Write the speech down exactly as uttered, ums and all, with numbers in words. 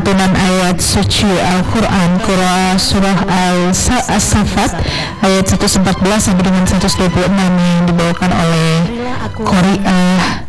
lantunan ayat suci Al-Quran surah Al-Safat ayat seratus empat belas sampai dengan seratus dua puluh enam yang dibawakan oleh Qori'ah